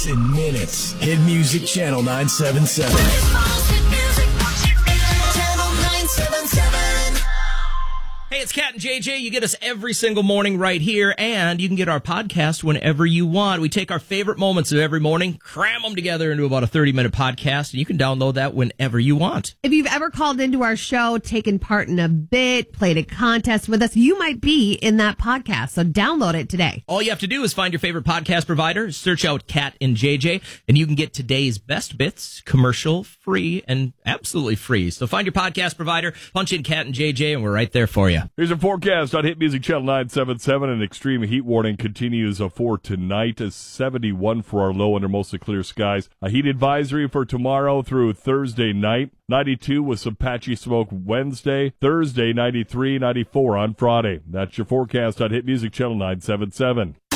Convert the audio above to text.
In minutes. Hit Music Channel 977. Hey, it's Cat and JJ. You get us every single morning right here, and you can get our podcast whenever you want. We take our favorite moments of every morning, cram them together into about a 30-minute podcast, and you can download that whenever you want. If you've ever called into our show, taken part in a bit, played a contest with us, you might be in that podcast, so download it today. All you have to do is find your favorite podcast provider, search out Cat and JJ, and you can get today's best bits, commercial-free, and absolutely free. So find your podcast provider, punch in Cat and JJ, and we're right there for you. Here's a forecast on Hit Music Channel 977. An extreme heat warning continues for tonight. A 71 for our low under mostly clear skies. A heat advisory for tomorrow through Thursday night. 92 with some patchy smoke Wednesday. Thursday, 93, 94 on Friday. That's your forecast on Hit Music Channel 977.